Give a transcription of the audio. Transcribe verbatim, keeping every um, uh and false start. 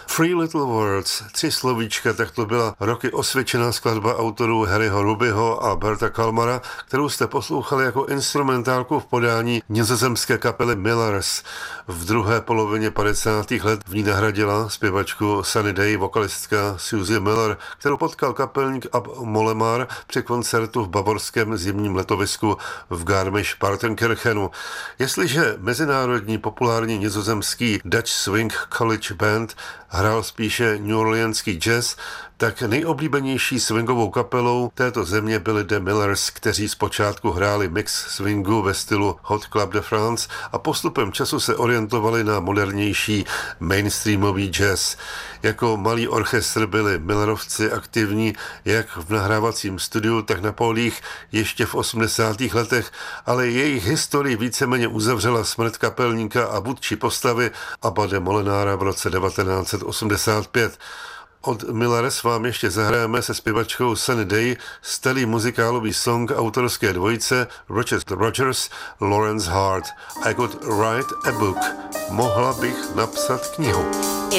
Three Little Words, tři slovíčka, tak to byla roky osvědčená skladba autorů Harryho Rubyho a Berta Kalmara, kterou jste poslouchali jako instrumentálku v podání nizozemské kapely Millers. V druhé polovině padesátých let v ní nahradila zpěvačku Sunny Day vokalistka Susie Miller, kterou potkal kapelník Ab Molemar při koncertu v bavorském zimním letovisku v Garmisch-Partenkirchenu. Jestliže mezinárodní populární nizozemský Dutch Swing College Band hrál spíše New Orleanský jazz, tak nejoblíbenější swingovou kapelou této země byli The Millers, kteří zpočátku hráli mix swingu ve stylu Hot Club de France a postupem času se orientovali na modernější mainstreamový jazz. Jako malý orchestr byli Millerovci aktivní jak v nahrávacím studiu, tak na polích ještě v osmdesátých letech, ale jejich historii víceméně uzavřela smrt kapelníka a vůdčí postavy Abba de Molenára v roce devatenáct set osmdesát pět. Od Millers vám ještě zahrajeme se zpěvačkou Sunny Day stelý muzikálový song autorské dvojice Rochester Rogers, Lawrence Hart. I could write a book. Mohla bych napsat knihu.